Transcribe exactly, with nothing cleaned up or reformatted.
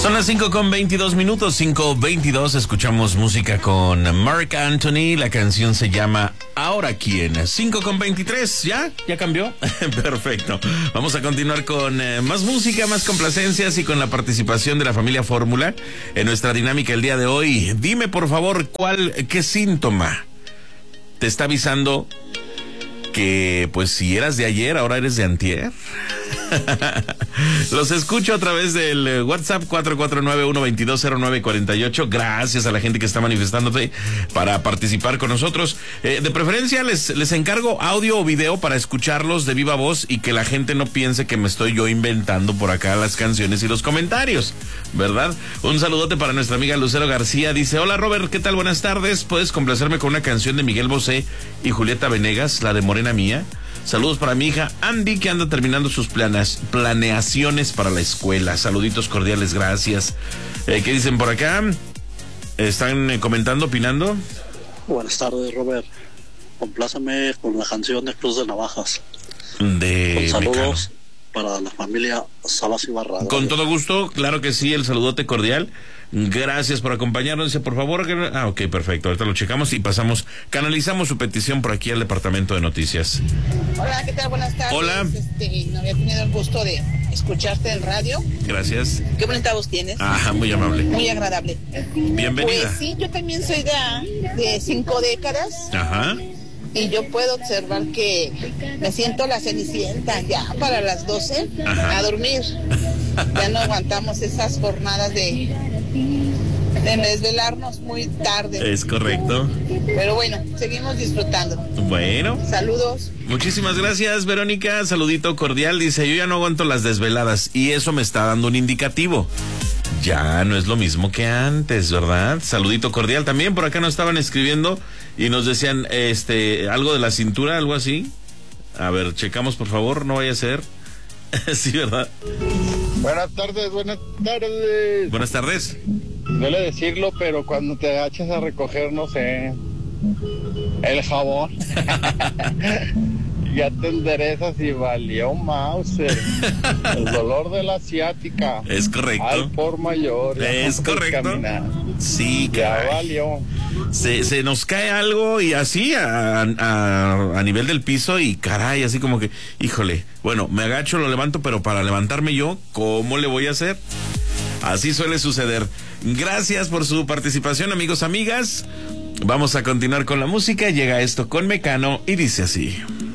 Son las cinco con veintidós minutos, cinco veintidós, escuchamos música con Marc Anthony, la canción se llama ¿Ahora quién? cinco con veintitrés, ¿ya? ¿Ya cambió? Perfecto. Vamos a continuar con eh, más música, más complacencias y con la participación de la familia Fórmula en nuestra dinámica el día de hoy. Dime por favor, ¿cuál, qué síntoma te está avisando que pues si eras de ayer, ahora eres de antier? Los escucho a través del WhatsApp cuatro cuatro nueve, uno dos dos, cero nueve cuatro ocho. Gracias a la gente que está manifestándose para participar con nosotros. Eh, de preferencia les, les encargo audio o video para escucharlos de viva voz y que la gente no piense que me estoy yo inventando por acá las canciones y los comentarios, ¿verdad? Un saludote para nuestra amiga Lucero García. Dice: hola Robert, ¿qué tal? Buenas tardes. ¿Puedes complacerme con una canción de Miguel Bosé y Julieta Venegas, la de Morena Mía? Saludos para mi hija Andy, que anda terminando sus planas, planeaciones para la escuela. Saluditos cordiales, gracias. Eh, ¿Qué dicen por acá? ¿Están eh, comentando, opinando? Buenas tardes, Robert. Complázame con la canción de Cruz de Navajas. De con saludos Mecano. Para la familia Salas y Barrada. Con todo gusto, claro que sí, el saludote cordial. Gracias por acompañarnos. Dice, por favor, que... ah, ok, perfecto. Ahorita lo checamos y pasamos, canalizamos su petición por aquí al departamento de noticias. Hola, ¿qué tal? Buenas tardes. Hola. Este, no había tenido el gusto de escucharte en radio. Gracias. Qué bonita voz tienes. Ajá, muy amable. Muy agradable. Bienvenida. Pues sí, yo también soy de, de cinco décadas. Ajá. Y yo puedo observar que me siento la Cenicienta ya para las doce. Ajá. A dormir. Ya no aguantamos esas jornadas de, de desvelarnos muy tarde. Es correcto. Pero bueno, seguimos disfrutando. Bueno. Saludos. Muchísimas gracias, Verónica. Saludito cordial. Dice, yo ya no aguanto las desveladas y eso me está dando un indicativo. Ya no es lo mismo que antes, ¿verdad? Saludito cordial. También por acá nos estaban escribiendo y nos decían este algo de la cintura, algo así. A ver, checamos por favor, no vaya a ser. Sí, ¿verdad? Buenas tardes, buenas tardes. Buenas tardes. Duele decirlo, pero cuando te agachas a recoger, no sé, el jabón, ya te enderezas y valió Mauser. El dolor de la ciática. Es correcto. Al por mayor. Es no correcto. Caminar. Sí, ya caray. valió. Se, se nos cae algo y así a, a, a nivel del piso y caray, así como que, híjole, bueno, me agacho, lo levanto, pero para levantarme yo, ¿cómo le voy a hacer? Así suele suceder. Gracias por su participación, amigos, amigas. Vamos a continuar con la música. Llega esto con Mecano y dice así.